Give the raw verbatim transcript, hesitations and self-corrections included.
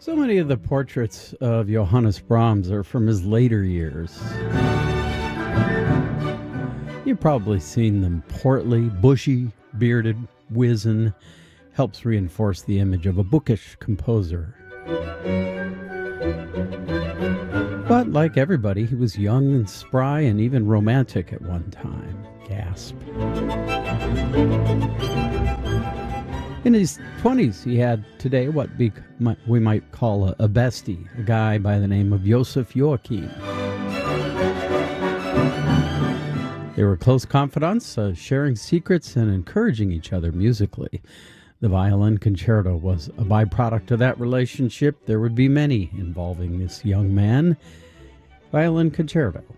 So many of the portraits of Johannes Brahms are from his later years. You've probably seen them portly, bushy, bearded, wizen. Helps reinforce the image of a bookish composer. But like everybody, he was young and spry and even romantic at one time. Gasp. In his twenties, he had today what be, we might call a, a bestie, a guy by the name of Joseph Joachim. They were close confidants, uh, sharing secrets and encouraging each other musically. The violin concerto was a byproduct of that relationship. There would be many involving this young man. Violin concerto